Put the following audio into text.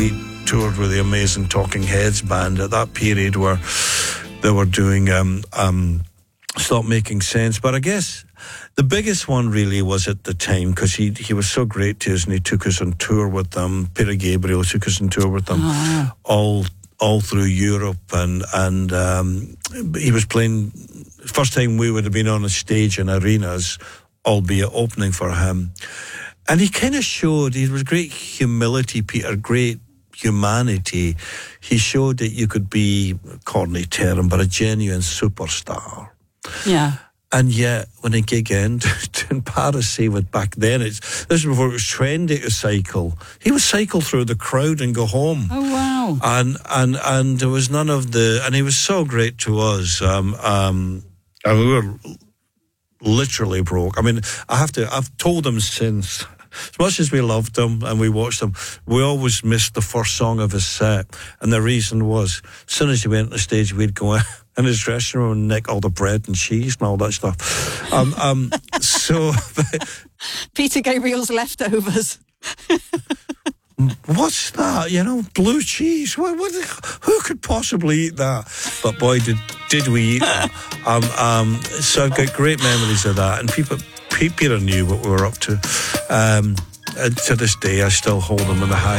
we toured with the amazing Talking Heads band at that period where they were doing Stop Making Sense. But I guess the biggest one really was at the time, because he was so great to us, and he took us on tour with them. Peter Gabriel took us on tour with them all through Europe, and he was playing. First time we would have been on a stage in arenas, albeit opening for him. And he kind of showed, he was great humility, Peter, great humanity. He showed that you could be, corny term, but a genuine superstar. Yeah. And yet, when a gig ended in Paris, say, with back then, this is before it was trendy to cycle. He would cycle through the crowd and go home. Oh, wow. And there was none of the, and he was so great to us. And we were literally broke. I mean, I've told him since, as much as we loved him and we watched him, we always missed the first song of his set. And the reason was, as soon as he went on the stage, we'd go in his dressing room and nick all the bread and cheese and all that stuff. So Peter Gabriel's leftovers. What's that? You know, blue cheese. Who could possibly eat that? But boy, did we eat that. So I've got great memories of that. And Peter knew what we were up to. And to this day, I still hold him in the high